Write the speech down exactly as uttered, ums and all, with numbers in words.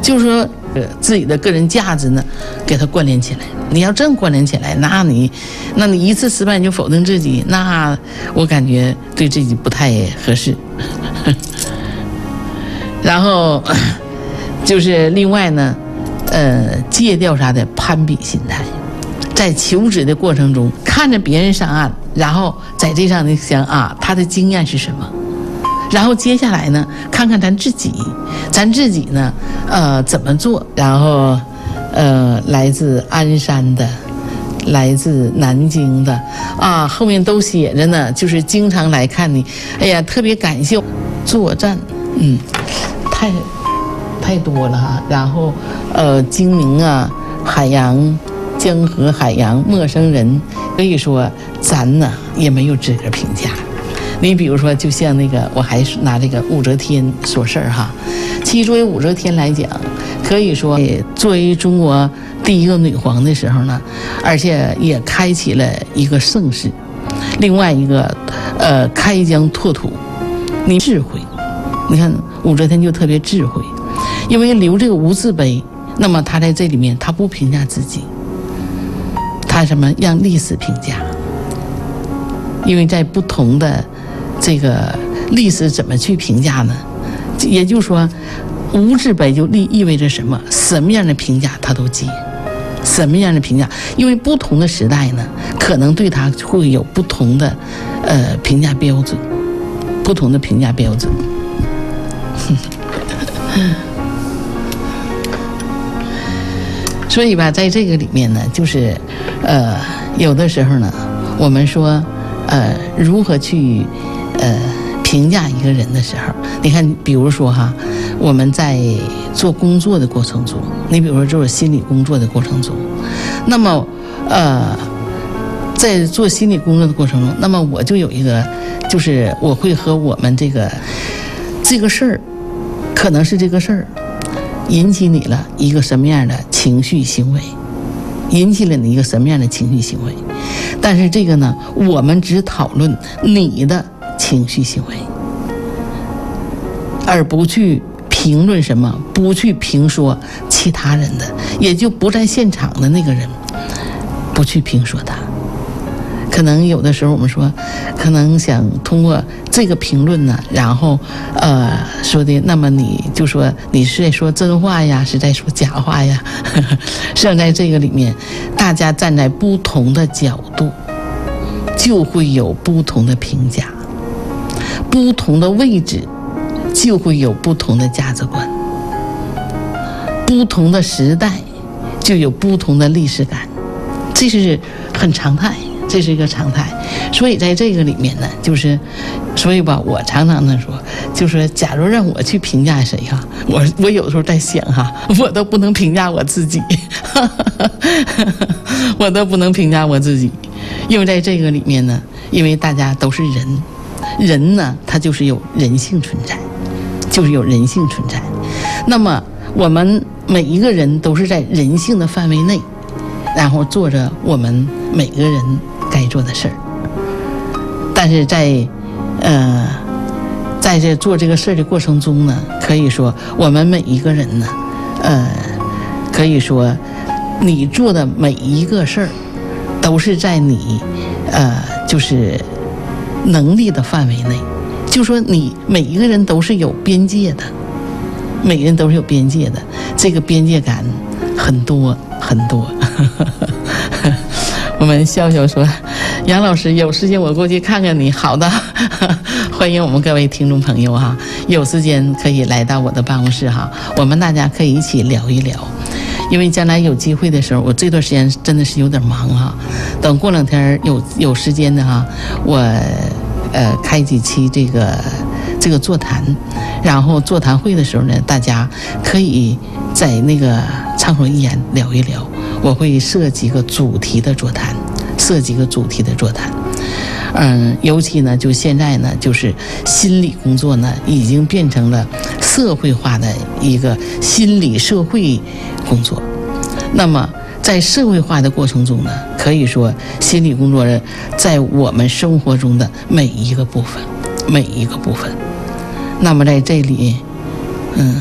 就是说，呃，自己的个人价值呢，给它关联起来。你要真关联起来，那你，那你一次失败你就否定自己，那我感觉对自己不太合适。然后就是另外呢，呃，戒掉啥的攀比心态，在求职的过程中，看着别人上岸，然后在这上呢想啊，他的经验是什么？然后接下来呢，看看咱自己，咱自己呢，呃，怎么做？然后，呃，来自鞍山的，来自南京的，啊，后面都写着呢，就是经常来看你，哎呀，特别感谢作战，嗯，太太多了哈。然后，呃，精明啊，海洋、江河、海洋、陌生人，可以说咱呢也没有资格评价。你比如说，就像那个，我还是拿这个武则天说事儿哈。其实作为武则天来讲，可以说作为中国第一个女皇的时候呢，而且也开启了一个盛世。另外一个，呃，开疆拓土，你智慧，你看武则天就特别智慧，因为留这个无字碑，那么她在这里面她不评价自己，她什么让历史评价，因为在不同的。这个历史怎么去评价呢？也就是说，无字碑就意意味着什么？什么样的评价他都接，什么样的评价？因为不同的时代呢，可能对他会有不同的呃评价标准，不同的评价标准。所以吧，在这个里面呢，就是呃，有的时候呢，我们说呃，如何去。呃，评价一个人的时候，你看，比如说哈，我们在做工作的过程中，你比如说做心理工作的过程中，那么呃，在做心理工作的过程中，那么我就有一个，就是我会和我们这个这个事儿，可能是这个事儿引起你了一个什么样的情绪行为，引起了你一个什么样的情绪行为，但是这个呢，我们只讨论你的。情绪行为，而不去评论什么，不去评说其他人的，也就不在现场的那个人，不去评说他。可能有的时候我们说，可能想通过这个评论呢，然后呃说的，那么你就说你是在说真话呀，是在说假话呀？实际上在这个里面，大家站在不同的角度，就会有不同的评价。不同的位置就会有不同的价值观，不同的时代就有不同的历史感，这是很常态，这是一个常态。所以在这个里面呢，就是所以吧，我常常的说，就是假如让我去评价谁哈，我我有时候在想哈，我都不能评价我自己，我都不能评价我自己，因为在这个里面呢，因为大家都是人。人呢，他就是有人性存在，就是有人性存在。那么我们每一个人都是在人性的范围内，然后做着我们每个人该做的事儿。但是在呃，在这做这个事儿的过程中呢，可以说我们每一个人呢，呃，可以说你做的每一个事儿，都是在你呃，就是。能力的范围内，就说你每一个人都是有边界的，每个人都是有边界的，这个边界感很多很多。我们笑笑说，杨老师有时间我过去看看你。好的，欢迎我们各位听众朋友哈，有时间可以来到我的办公室哈，我们大家可以一起聊一聊。因为将来有机会的时候，我这段时间真的是有点忙哈。等过两天有有时间的哈，我呃开几期这个这个座谈，然后座谈会的时候呢，大家可以在那个畅所欲言聊一聊。我会设几个主题的座谈，设几个主题的座谈。嗯，尤其呢，就现在呢，就是心理工作呢，已经变成了社会化的一个心理社会工作。那么，在社会化的过程中呢，可以说心理工作人在我们生活中的每一个部分，每一个部分。那么在这里，嗯。